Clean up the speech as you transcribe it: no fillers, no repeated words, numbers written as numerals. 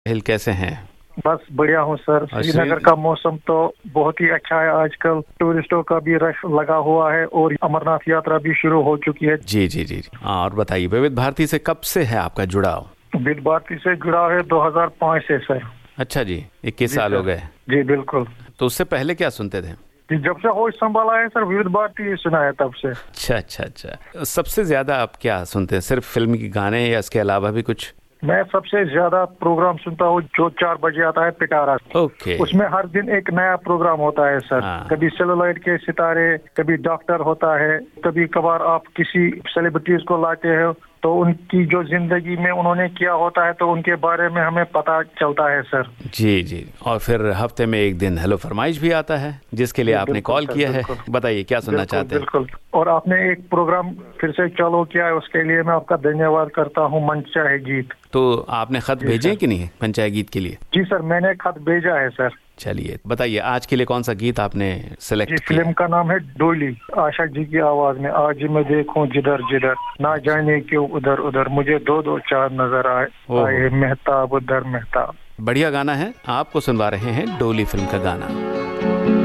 हिल कैसे हैं? बस बढ़िया हूँ सर। श्रीनगर का मौसम तो बहुत ही अच्छा है। आजकल टूरिस्टों का भी रश लगा हुआ है और अमरनाथ यात्रा भी शुरू हो चुकी है। जी जी जी। और बताइए, विविध भारती से कब से है आपका जुड़ाव? विविध भारती से जुड़ा है 2005 से सर। अच्छा जी, 21 जी साल हो सर। गए। जी बिल्कुल। तो उससे पहले क्या सुनते थे? जी, जब से होश संभाला है सर विविध भारती सुना है तब से। अच्छा अच्छा अच्छा। सबसे ज्यादा आप क्या सुनते हैं? सिर्फ फिल्म के गाने या इसके अलावा भी कुछ? मैं सबसे ज्यादा प्रोग्राम सुनता हूँ जो 4 बजे आता है पिटारा। ओके। उसमें हर दिन एक नया प्रोग्राम होता है सर। हाँ। कभी सेलुलॉइड के सितारे, कभी डॉक्टर होता है, कभी कभार आप किसी सेलिब्रिटीज को लाते हो तो उनकी जो जिंदगी में उन्होंने किया होता है तो उनके बारे में हमें पता चलता है सर। जी जी। और फिर हफ्ते में एक दिन हेलो फरमाइश भी आता है, जिसके लिए आपने बिल्कुल कॉल सर, किया है। बिल्कुल। बताइए क्या सुनना बिल्कुल चाहते हैं? बिल्कुल। और आपने एक प्रोग्राम फिर से चालू किया है उसके लिए मैं आपका धन्यवाद करता हूँ, मन चाहे गीत। तो आपने खत जी भेजे सर। कि नहीं पंचायत गीत के लिए? जी सर, मैंने खत भेजा है सर। चलिए बताइए, आज के लिए कौन सा गीत आपने जी, सिलेक्ट किया? फिल्म का नाम है डोली। आशा जी की आवाज में। आज मैं देखूं जिधर जिधर, ना जाने क्यों उधर उधर, मुझे दो दो चार नजर आए मेहताब उधर मेहताब। बढ़िया गाना है, आपको सुनवा रहे हैं डोली फिल्म का गाना।